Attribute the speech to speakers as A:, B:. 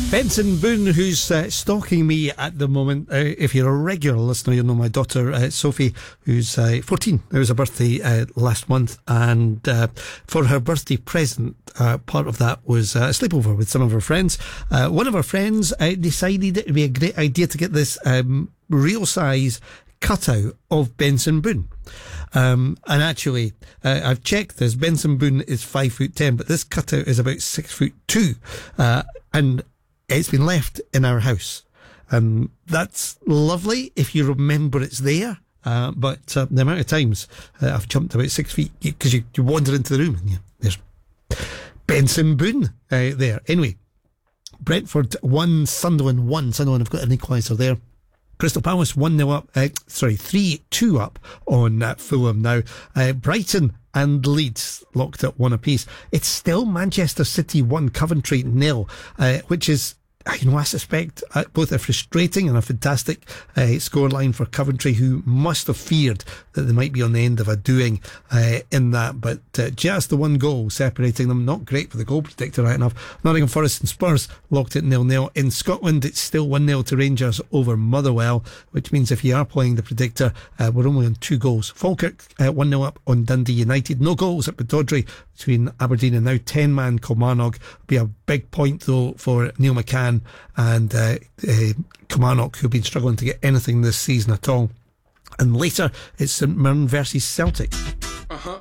A: Benson Boone, who's stalking me at the moment. If you're a regular listener, you'll know my daughter Sophie, who's 14. It was her birthday last month, and for her birthday present, part of that was a sleepover with some of her friends. One of her friends decided it would be a great idea to get this real size cutout of Benson Boone. And actually, I've checked this. Benson Boone is 5'10", but this cutout is about 6'2", and it's been left in our house. That's lovely if you remember it's there. But the amount of times I've jumped about 6 feet because you wander into the room and there's Benson Boone there. Anyway, Brentford 1, Sunderland 1. Sunderland have got an equaliser there. Crystal Palace 1-0 up, 3-2 up on Fulham now. Brighton and Leeds locked at 1 apiece. It's still Manchester City 1, Coventry 0, which is, I suspect both a frustrating and a fantastic scoreline for Coventry, who must have feared that they might be on the end of a doing in that. But just the one goal separating them. Not great for the goal predictor, right enough. Nottingham Forest and Spurs locked at 0-0. In Scotland, it's still 1-0 to Rangers over Motherwell, which means if you are playing the predictor, we're only on 2 goals. Falkirk 1-0 up on Dundee United. No goals at Pittodrie between Aberdeen and now 10-man Kilmarnock. Be a big point though for Neil McCann and Kilmarnock, who've been struggling to get anything this season at all. And later it's St Mirren versus Celtic.